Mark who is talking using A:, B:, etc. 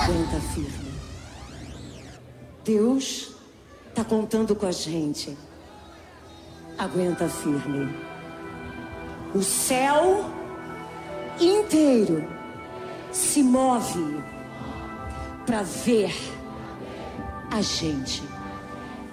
A: Aguenta firme. Deus está contando com a gente. Aguenta firme. O céu inteiro se move para ver a gente.